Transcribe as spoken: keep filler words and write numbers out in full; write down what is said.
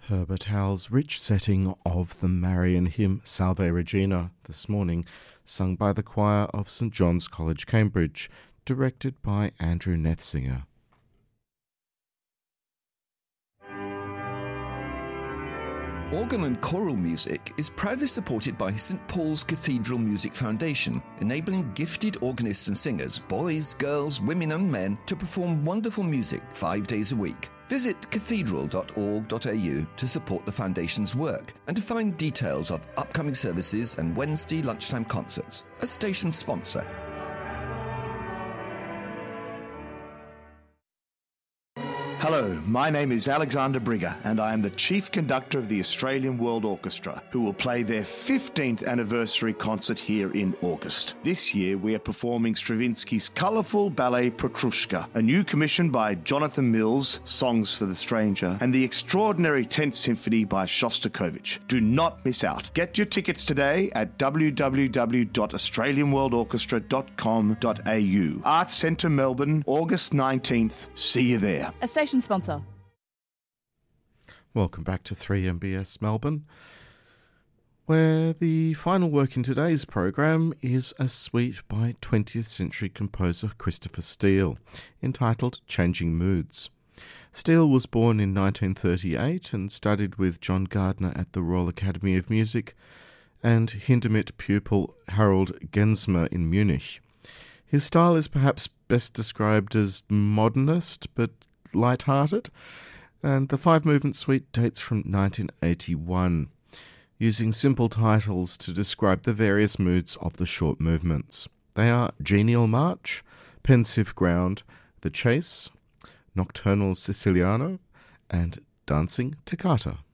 Herbert Howell's rich setting of the Marian hymn Salve Regina this morning, sung by the choir of St John's College, Cambridge, directed by Andrew Netzinger. Organ and choral music is proudly supported by St Paul's Cathedral Music Foundation, enabling gifted organists and singers, boys, girls, women and men, to perform wonderful music five days a week. Visit cathedral dot org dot a u to support the Foundation's work and to find details of upcoming services and Wednesday lunchtime concerts. A station sponsor. Hello, my name is Alexander Brigger and I am the Chief Conductor of the Australian World Orchestra, who will play their fifteenth anniversary concert here in August. This year we are performing Stravinsky's colourful ballet Petrushka, a new commission by Jonathan Mills, Songs for the Stranger, and the extraordinary tenth Symphony by Shostakovich. Do not miss out. Get your tickets today at w w w dot australian world orchestra dot com dot a u. Arts Centre Melbourne, August nineteenth. See you there. A station sponsor. Welcome back to three M B S Melbourne, where the final work in today's program is a suite by twentieth century composer Christopher Steele, entitled Changing Moods. Steele was born in nineteen thirty-eight and studied with John Gardner at the Royal Academy of Music and Hindemith pupil Harold Gensmer in Munich. His style is perhaps best described as modernist, but light-hearted, and the five-movement suite dates from nineteen eighty-one, using simple titles to describe the various moods of the short movements. They are Genial March, Pensive Ground, The Chase, Nocturnal Siciliano, and Dancing Toccata.